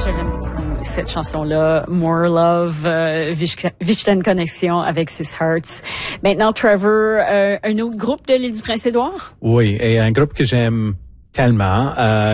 Je l'aime beaucoup, cette chanson-là. More Love, Vichten Connexion avec Six Hearts. Maintenant, Trevor, un autre groupe de l'île du Prince-Édouard? Oui, et un groupe que j'aime tellement,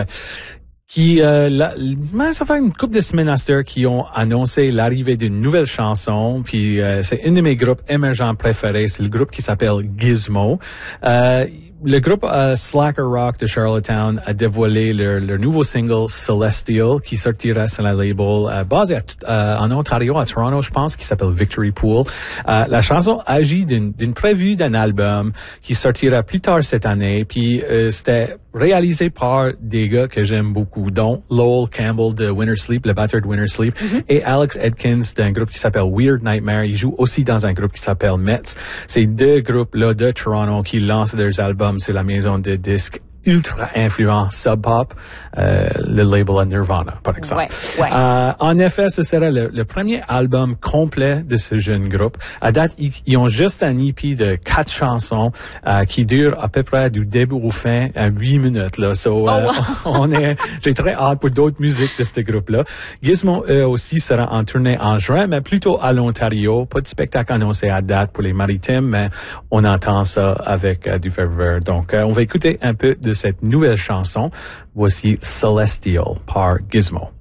ça fait une couple de semaines à cette heure qui ont annoncé l'arrivée d'une nouvelle chanson, puis c'est un de mes groupes émergents préférés, c'est le groupe qui s'appelle Gizmo. Le groupe Slacker Rock de Charlottetown a dévoilé leur nouveau single Celestial qui sortira sur la label basé en Ontario, à Toronto, je pense, qui s'appelle Victory Pool. La chanson agit d'une prévue d'un album qui sortira plus tard cette année, puis c'était réalisé par des gars que j'aime beaucoup, dont Lowell Campbell de Winter Sleep, le batteur de Winter Sleep, et Alex Edkins d'un groupe qui s'appelle Weird Nightmare. Il joue aussi dans un groupe qui s'appelle Metz. C'est deux groupes-là de Toronto qui lancent leurs albums sur la maison de disques ultra influent Sub Pop, le label Nirvana, par exemple. Ouais. En effet, ce sera le premier album complet de ce jeune groupe. À date, ils ont juste un EP de 4 chansons qui dure à peu près du début au fin à 8 minutes. Là. J'ai très hâte pour d'autres musiques de ce groupe-là. Gizmo, eux aussi, sera en tournée en juin, mais plutôt à l'Ontario. Pas de spectacle annoncé à date pour les Maritimes, mais on entend ça avec du ferveur. Donc, on va écouter un peu de cette nouvelle chanson. Voici Celestial par Gizmo.